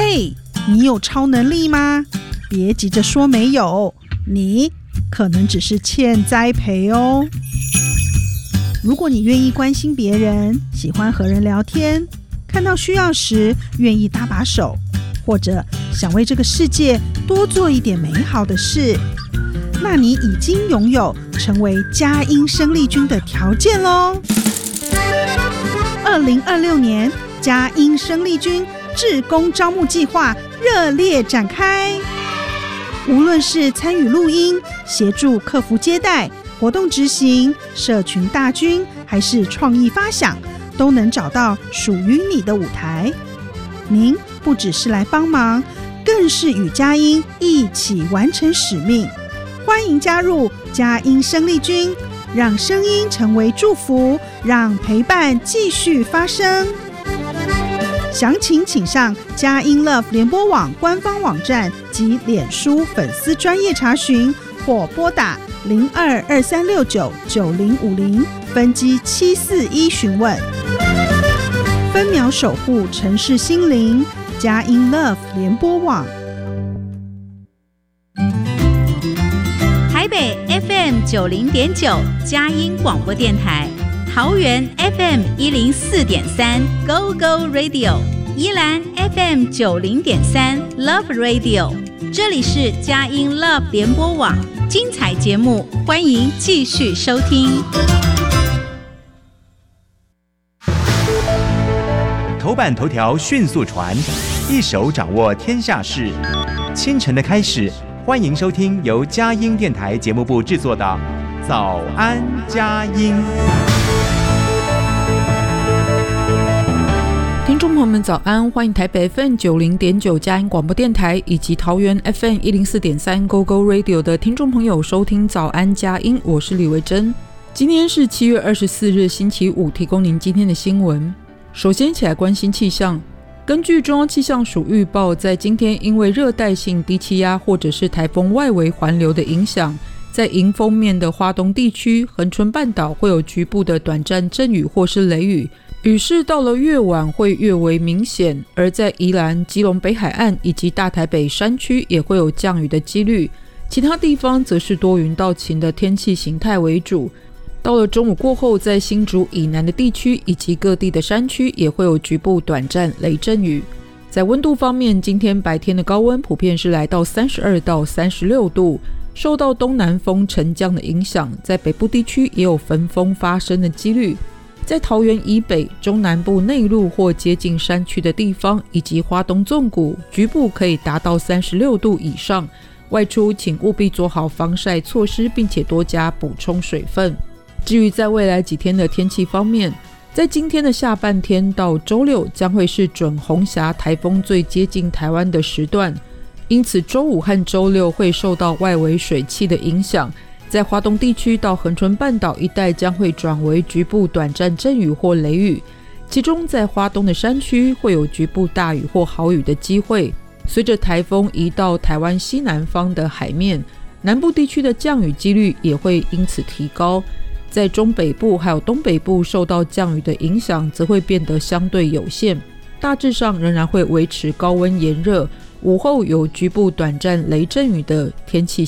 嘿，你有超能力吗？别急着说没有，你可能只是欠栽培哦。如果你愿意关心别人，喜欢和人聊天，看到需要时愿意搭把手，或者想为这个世界多做一点美好的事，那你已经拥有成为佳音生力军的条件咯。2026年佳音生力军志工招募计划热烈展开，无论是参与录音、协助客服接待、活动执行、社群大军，还是创意发想，都能找到属于你的舞台。您不只是来帮忙，更是与佳音一起完成使命。欢迎加入佳音生力军，让声音成为祝福，让陪伴继续发生。详情请上佳音 Love 联播网官方网站及脸书粉丝专页查询，或拨打0223699050分机741询问。分秒守护城市心灵，佳音 Love 联播网。 台北 FM 90.9佳音广播电台，桃园 FM 104.3 Go Go Radio， 宜兰 FM 90.3 Love Radio。 这里是佳音 Love 联播网，精彩节目欢迎继续收听。 头版头条迅速传，一手掌握天下事。清晨的开始，欢迎收听由佳音电台节目部制作的《早安佳音》。 听众朋友们早安，欢迎台北 FM 90.9佳音广播电台以及桃园 FM 104.3 Go Go Radio 的听众朋友收听早安佳音，我是李维珍。今天是7月24日星期五，提供您今天的新闻。首先一起来关心气象。根据中央气象署预报，在今天因为热带性低气压或者是台风外围环流的影响，在迎风面的花东地区、恒春半岛会有局部的短暂阵雨或是雷雨，雨势到了越晚会越为明显，而在宜兰、基隆北海岸以及大台北山区也会有降雨的几率，其他地方则是多云到晴的天气形态为主。到了中午过后，在新竹以南的地区以及各地的山区也会有局部短暂雷阵雨。在温度方面，今天白天的高温普遍是来到32到36度，受到东南风沉降的影响，在北部地区也有焚风发生的几率。在桃园以北、中南部内陆或接近山区的地方，以及花东纵谷，局部可以达到36度以上。外出请务必做好防晒措施，并且多加补充水分。至于在未来几天的天气方面，在今天的下半天到周六将会是准红霞台风最接近台湾的时段，因此周五和周六会受到外围水汽的影响，在华东地区到恒春半岛一带将会转为局部短暂阵雨或雷雨，其中在花东的山区会有局部大雨或豪雨的机会。随着台风移到台湾西南方的海面，南部地区的降雨几率也会因此提高。在中北部还有东北部受到降雨的影响则会变得相对有限，大致上仍然会维持高温炎热，午后有局部短暂雷阵雨的天气